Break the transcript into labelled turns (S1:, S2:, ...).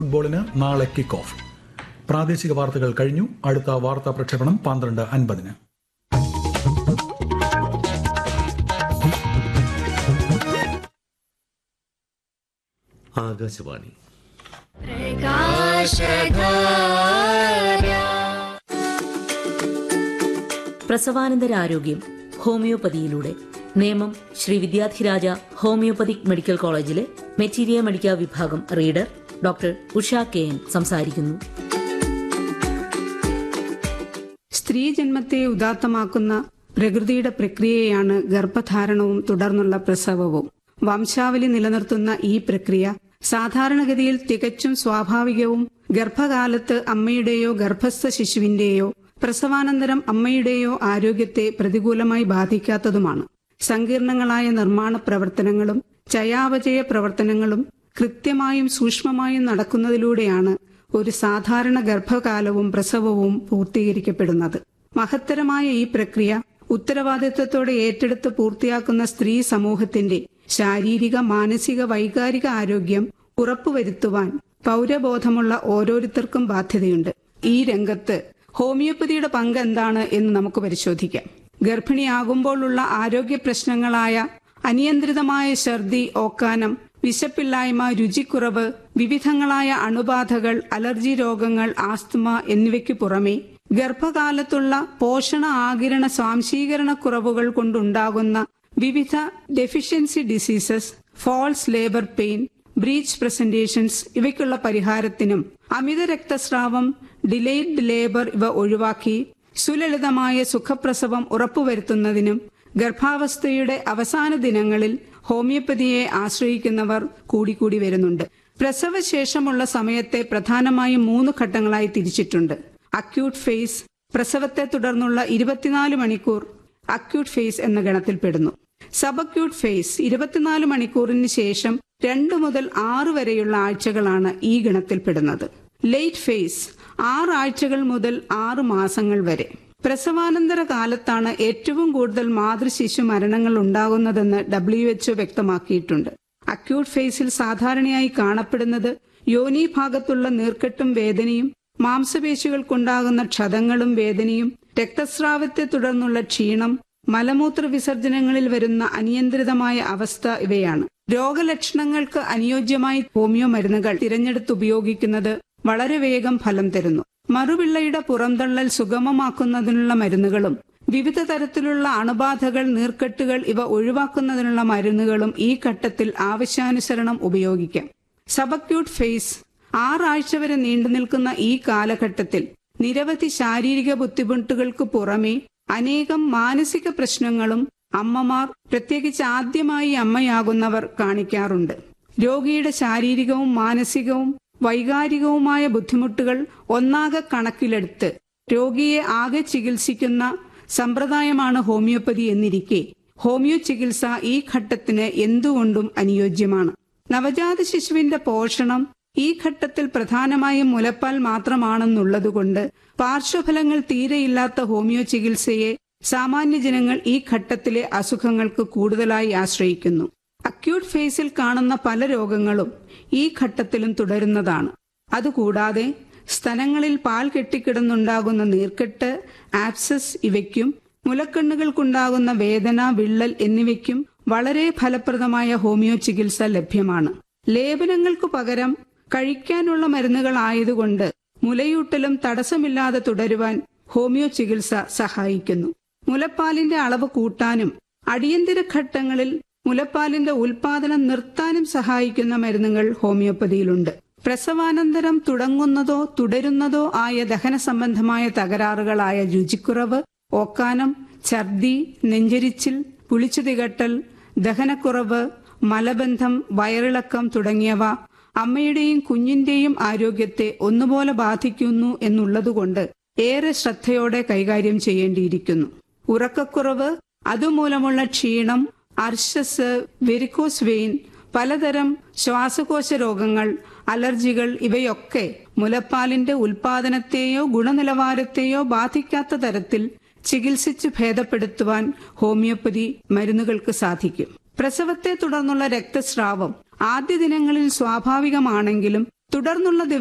S1: ഫുട്ബോളിന് നാളെ kick off. പ്രാദേശിക വാർത്തകൾ കഴിഞ്ഞു. അടുത്ത വാർത്താ പ്രക്ഷേപണം 12:50.
S2: ആകാശവാണി.
S3: പ്രസവാനന്തരാരോഗ്യം ഹോമിയോപ്പതിയിലൂടെ നേമം ശ്രീ വിദ്യാധിരാജ ഹോമിയോപ്പതിക് മെഡിക്കൽ കോളേജിലെ മെറ്റീരിയ മെഡിക്ക വിഭാഗം റീഡർ ഡോക്ടർ ഉഷ KN സംസാരിക്കുന്നു.
S4: സ്ത്രീ ജന്മത്തെ ഉദാത്തമാക്കുന്ന പ്രകൃതിയുടെ പ്രക്രിയയാണ് ഗർഭധാരണവും തുടർന്നുള്ള പ്രസവവും. വംശാവലി നിലനിർത്തുന്ന ഈ പ്രക്രിയ സാധാരണഗതിയിൽ തികച്ചും സ്വാഭാവികവും ഗർഭകാലത്ത് അമ്മയുടെയോ ഗർഭസ്ഥ ശിശുവിന്റെയോ പ്രസവാനന്തരം അമ്മയുടെയോ ആരോഗ്യത്തെ പ്രതികൂലമായി ബാധിക്കാത്തതുമാണ്. സങ്കീർണങ്ങളായ നിർമ്മാണ പ്രവർത്തനങ്ങളും ചയാപചയ പ്രവർത്തനങ്ങളും കൃത്യമായും സൂക്ഷ്മമായും നടക്കുന്നതിലൂടെയാണ് ഒരു സാധാരണ ഗർഭകാലവും പ്രസവവും പൂർത്തീകരിക്കപ്പെടുന്നത്. മഹത്തരമായ ഈ പ്രക്രിയ ഉത്തരവാദിത്വത്തോടെ ഏറ്റെടുത്ത് പൂർത്തിയാക്കുന്ന സ്ത്രീ സമൂഹത്തിന്റെ ശാരീരിക, മാനസിക, വൈകാരിക ആരോഗ്യം ഉറപ്പുവരുത്തുവാൻ പൗരബോധമുള്ള ഓരോരുത്തർക്കും ബാധ്യതയുണ്ട്. ഈ രംഗത്ത് ഹോമിയോപ്പതിയുടെ പങ്ക് എന്താണ് എന്ന് നമുക്ക് പരിശോധിക്കാം. ഗർഭിണിയാകുമ്പോഴുള്ള ആരോഗ്യ പ്രശ്നങ്ങളായ അനിയന്ത്രിതമായ ഛർദി, ഓക്കാനം, വിശപ്പില്ലായ്മ, രുചിക്കുറവ്, വിവിധങ്ങളായ അണുബാധകൾ, അലർജി രോഗങ്ങൾ, ആസ്തമ എന്നിവയ്ക്കു പുറമെ ഗർഭകാലത്തുള്ള പോഷണ ആകിരണ സ്വാംശീകരണക്കുറവുകൾ കൊണ്ടുണ്ടാകുന്ന വിവിധ deficiency diseases, false labour pain, breach presentations ഇവയ്ക്കുള്ള പരിഹാരത്തിനും അമിത രക്തസ്രാവം, ഡിലേയ്ഡ് ലേബർ ഇവ ഒഴിവാക്കി സുലളിതമായ സുഖപ്രസവം ഉറപ്പുവരുത്തുന്നതിനും ഗർഭാവസ്ഥയുടെ അവസാന ദിനങ്ങളിൽ ഹോമിയോപ്പതിയെ ആശ്രയിക്കുന്നവർ കൂടിക്കൂടി വരുന്നുണ്ട്. പ്രസവശേഷമുള്ള സമയത്തെ പ്രധാനമായും 3 ഘട്ടങ്ങളായി തിരിച്ചിട്ടുണ്ട്. അക്യൂട്ട് ഫേസ്, പ്രസവത്തെ തുടർന്നുള്ള 24 മണിക്കൂർ അക്യൂട്ട് ഫേസ് എന്ന ഗണത്തിൽപ്പെടുന്നു. സബ് അക്യൂട്ട് ഫേസ് 24 മണിക്കൂറിന് ശേഷം 2 മുതൽ 6 വരെയുള്ള ആഴ്ചകളാണ് ഈ ഗണത്തിൽപ്പെടുന്നത്. ലേറ്റ് ഫേസ് 6 ആഴ്ചകൾ മുതൽ 6 മാസങ്ങൾ വരെ. പ്രസവാനന്തര കാലത്താണ് ഏറ്റവും കൂടുതൽ മാതൃശിശു മരണങ്ങൾ ഉണ്ടാകുന്നതെന്ന് WHO വ്യക്തമാക്കിയിട്ടുണ്ട്. അക്യൂട്ട് ഫേസിൽ സാധാരണയായി കാണപ്പെടുന്നത് യോനി ഭാഗത്തുള്ള നീർക്കെട്ടും വേദനയും, മാംസപേശികൾക്കുണ്ടാകുന്ന ക്ഷതങ്ങളും വേദനയും, രക്തസ്രാവത്തെ തുടർന്നുള്ള ക്ഷീണം, മലമൂത്ര വിസർജനങ്ങളിൽ വരുന്ന അനിയന്ത്രിതമായ അവസ്ഥ ഇവയാണ്. രോഗലക്ഷണങ്ങൾക്ക് അനുയോജ്യമായി ഹോമിയോ മരുന്നുകൾ തിരഞ്ഞെടുത്തുപയോഗിക്കുന്നത് വളരെ വേഗം ഫലം തരുന്നു. മറുപിള്ളയുടെ പുറംതള്ളൽ സുഗമമാക്കുന്നതിനുള്ള മരുന്നുകളും വിവിധ തരത്തിലുള്ള അണുബാധകൾ, നീർക്കെട്ടുകൾ ഇവ ഒഴിവാക്കുന്നതിനുള്ള മരുന്നുകളും ഈ ഘട്ടത്തിൽ ആവശ്യാനുസരണം ഉപയോഗിക്കാം. സബക്യൂട്ട് ഫേസ് 6 ആഴ്ച വരെ നീണ്ടുനിൽക്കുന്ന ഈ കാലഘട്ടത്തിൽ നിരവധി ശാരീരിക ബുദ്ധിമുട്ടുകൾക്ക് പുറമെ അനേകം മാനസിക പ്രശ്നങ്ങളും അമ്മമാർ, പ്രത്യേകിച്ച് ആദ്യമായി അമ്മയാകുന്നവർ കാണിക്കാറുണ്ട്. രോഗിയുടെ ശാരീരികവും മാനസികവും വൈകാരികവുമായ ബുദ്ധിമുട്ടുകൾ ഒന്നാകെ കണക്കിലെടുത്ത് രോഗിയെ ആകെ ചികിത്സിക്കുന്ന സമ്പ്രദായമാണ് ഹോമിയോപ്പതി എന്നിരിക്കെ ഹോമിയോ ചികിത്സ ഈ ഘട്ടത്തിന് എന്തുകൊണ്ടും അനുയോജ്യമാണ്. നവജാത ശിശുവിന്റെ പോഷണം ഈ ഘട്ടത്തിൽ പ്രധാനമായും മുലപ്പാൽ മാത്രമാണെന്നുള്ളതുകൊണ്ട് പാർശ്വഫലങ്ങൾ തീരെയില്ലാത്ത ഹോമിയോ ചികിത്സയെ സാമാന്യ ജനങ്ങൾ ഈ ഘട്ടത്തിലെ അസുഖങ്ങൾക്ക് കൂടുതലായി ആശ്രയിക്കുന്നു. അക്യൂട്ട് ഫേസിൽ കാണുന്ന പല രോഗങ്ങളും ഈ ഘട്ടത്തിലും തുടരുന്നതാണ്. അതുകൂടാതെ സ്തനങ്ങളിൽ പാൽ കെട്ടിക്കിടന്നുണ്ടാകുന്ന നീർക്കെട്ട്, ആബ്സസ് ഇവയ്ക്കും മുലക്കണ്ണുകൾക്കുണ്ടാകുന്ന വേദന, വിള്ളൽ എന്നിവയ്ക്കും വളരെ ഫലപ്രദമായ ഹോമിയോ ചികിത്സ ലഭ്യമാണ്. ലേപനങ്ങൾക്കു പകരം കഴിക്കാനുള്ള മരുന്നുകളായതുകൊണ്ട് മുലയൂട്ടലും തടസ്സമില്ലാതെ തുടരുവാൻ ഹോമിയോ ചികിത്സ സഹായിക്കുന്നു. മുലപ്പാലിന്റെ അളവ് കൂട്ടാനും അടിയന്തര ഘട്ടങ്ങളിൽ മുലപ്പാലിന്റെ ഉൽപാദനം നിർത്താനും സഹായിക്കുന്ന മരുന്നുകൾ ഹോമിയോപ്പതിയിലുണ്ട്. പ്രസവാനന്തരം തുടങ്ങുന്നതോ തുടരുന്നതോ ആയ ദഹന സംബന്ധമായ തകരാറുകളായ രുചിക്കുറവ്, ഓക്കാനം, ഛർദി, നെഞ്ചരിച്ചിൽ, പുളിച്ചു തികട്ടൽ, ദഹനക്കുറവ്, മലബന്ധം, വയറിളക്കം തുടങ്ങിയവ അമ്മയുടെയും കുഞ്ഞിന്റെയും ആരോഗ്യത്തെ ഒന്നുപോലെ ബാധിക്കുന്നു എന്നുള്ളതുകൊണ്ട് ഏറെ ശ്രദ്ധയോടെ കൈകാര്യം ചെയ്യേണ്ടിയിരിക്കുന്നു. ഉറക്കക്കുറവ്, അതുമൂലമുള്ള ക്ഷീണം, അർശസ്, വെരിക്കോസ് വെയിൻ, പലതരം ശ്വാസകോശ രോഗങ്ങൾ, അലർജികൾ ഇവയൊക്കെ മുലപ്പാലിന്റെ ഉൽപാദനത്തെയോ ഗുണനിലവാരത്തെയോ ബാധിക്കാത്ത തരത്തിൽ ചികിത്സിച്ച് ഭേദപ്പെടുത്തുവാൻ ഹോമിയോപ്പതി മരുന്നുകൾക്ക് സാധിക്കും. പ്രസവത്തെ തുടർന്നുള്ള രക്തസ്രാവം ആദ്യ ദിനങ്ങളിൽ സ്വാഭാവികമാണെങ്കിലും തുടർന്നുള്ള